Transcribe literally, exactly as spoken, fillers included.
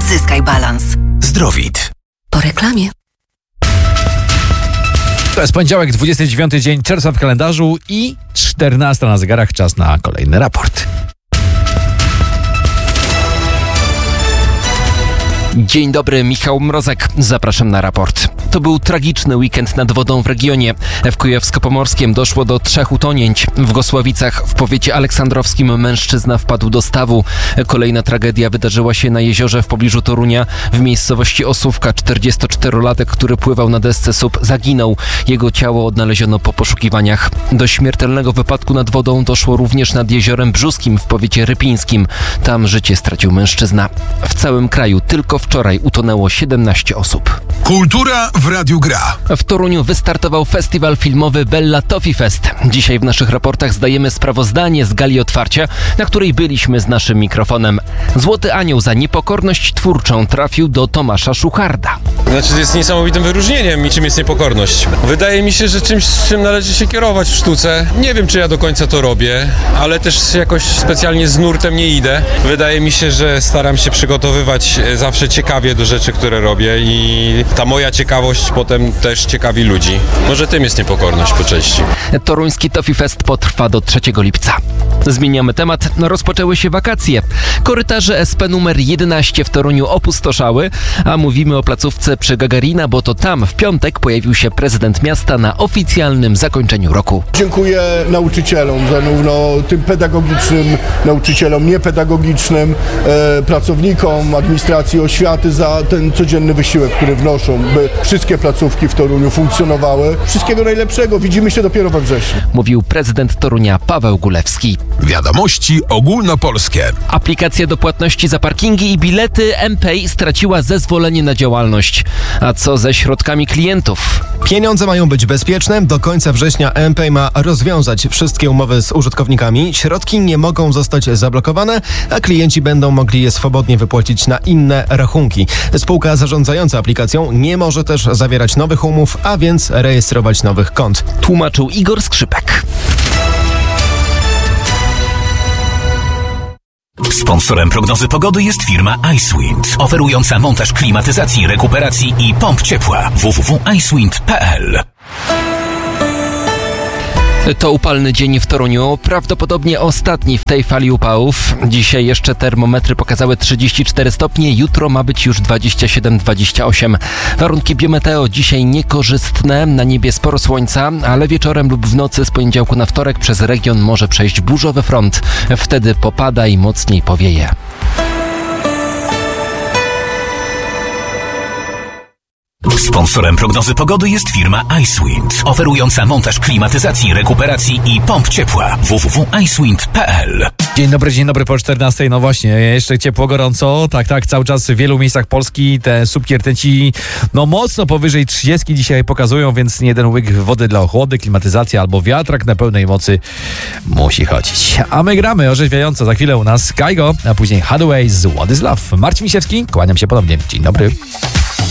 Odzyskaj balans. Zdrowit. Po reklamie. To jest poniedziałek, dwudziesty dziewiąty dzień czerwca w kalendarzu i czternasta na zegarach. Czas na kolejny raport. Dzień dobry, Michał Mrozek. Zapraszam na raport. To był tragiczny weekend nad wodą w regionie. W Kujawsko-Pomorskiem doszło do trzech utonięć. W Gosławicach w powiecie aleksandrowskim mężczyzna wpadł do stawu. Kolejna tragedia wydarzyła się na jeziorze w pobliżu Torunia. W miejscowości Osówka czterdziestoczterolatek, który pływał na desce S U P, zaginął. Jego ciało odnaleziono po poszukiwaniach. Do śmiertelnego wypadku nad wodą doszło również nad jeziorem Brzuskim w powiecie rypińskim. Tam życie stracił mężczyzna. W całym kraju tylko wczoraj utonęło siedemnaście osób. Kultura w Radiu Gra. W Toruniu wystartował festiwal filmowy Bella Toffee Fest. Dzisiaj w naszych raportach zdajemy sprawozdanie z gali otwarcia, na której byliśmy z naszym mikrofonem. Złoty Anioł za niepokorność twórczą trafił do Tomasza Szucharda. Znaczy, jest niesamowitym wyróżnieniem i czym jest niepokorność. Wydaje mi się, że czymś, czym należy się kierować w sztuce. Nie wiem, czy ja do końca to robię, ale też jakoś specjalnie z nurtem nie idę. Wydaje mi się, że staram się przygotowywać zawsze ciekawie do rzeczy, które robię i ta moja ciekawość potem też ciekawi ludzi. Może tym jest niepokorność po części. Toruński Toffee Fest potrwa do trzeciego lipca. Zmieniamy temat. Rozpoczęły się wakacje. Korytarze S P numer jedenaście w Toruniu opustoszały, a mówimy o placówce przy Gagarina, bo to tam w piątek pojawił się prezydent miasta na oficjalnym zakończeniu roku. Dziękuję nauczycielom, zarówno tym pedagogicznym, nauczycielom niepedagogicznym, e, pracownikom administracji oświaty za ten codzienny wysiłek, który wnoszą, by wszystkie placówki w Toruniu funkcjonowały. Wszystkiego najlepszego. Widzimy się dopiero we wrześniu. Mówił prezydent Torunia Paweł Gulewski. Wiadomości ogólnopolskie. Aplikacja do płatności za parkingi i bilety mPay straciła zezwolenie na działalność. A co ze środkami klientów? Pieniądze mają być bezpieczne. Do końca września mPay ma rozwiązać wszystkie umowy z użytkownikami. Środki nie mogą zostać zablokowane, a klienci będą mogli je swobodnie wypłacić na inne rachunki. Spółka zarządzająca aplikacją nie może też zawierać nowych umów, a więc rejestrować nowych kont. Tłumaczył Igor Skrzypek. Sponsorem prognozy pogody jest firma Icewind, oferująca montaż klimatyzacji, rekuperacji i pomp ciepła. w w w kropka icewind kropka p l. To upalny dzień w Toruniu, prawdopodobnie ostatni w tej fali upałów. Dzisiaj jeszcze termometry pokazały trzydzieści cztery stopnie, jutro ma być już dwadzieścia siedem dwadzieścia osiem. Warunki biometeo dzisiaj niekorzystne, na niebie sporo słońca, ale wieczorem lub w nocy z poniedziałku na wtorek przez region może przejść burzowy front. Wtedy popada i mocniej powieje. Sponsorem prognozy pogody jest firma Icewind, oferująca montaż klimatyzacji, rekuperacji i pomp ciepła. w w w kropka icewind kropka p l. Dzień dobry, dzień dobry po czternastej. No właśnie, jeszcze ciepło, gorąco. Tak, tak, cały czas w wielu miejscach Polski te słupki rtęci no mocno powyżej trzydziestki dzisiaj pokazują, więc nie jeden łyk wody dla ochłody, klimatyzacja albo wiatrak na pełnej mocy musi chodzić. A my gramy orzeźwiająco. Za chwilę u nas Kygo, a później Hathaway z What is Love. Marcin Misiewski, kłaniam się ponownie. Dzień dobry.